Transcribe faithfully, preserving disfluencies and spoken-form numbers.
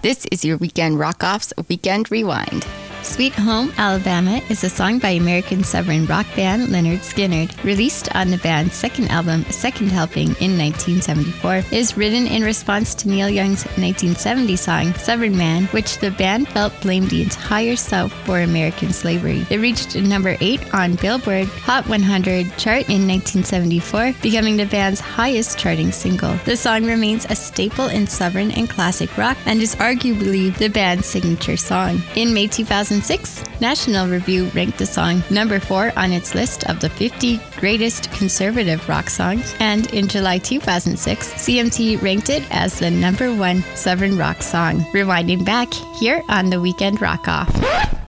This is your Weekend Rock-Off's Weekend Rewind. Sweet Home, Alabama is a song by American Southern rock band Lynyrd Skynyrd, released on the band's second album, Second Helping, in nineteen seventy-four. It is written in response to Neil Young's nineteen seventy song, Southern Man, which the band felt blamed the entire South for American slavery. It reached number eight on Billboard Hot one hundred chart in nineteen seventy-four, becoming the band's highest charting single. The song remains a staple in Southern and classic rock and is arguably the band's signature song. In May two thousand six, National Review ranked the song number four on its list of the fifty greatest conservative rock songs, and in July two thousand six, C M T ranked it as the number one Southern rock song. Rewinding back here on the Weekend Rock-Off.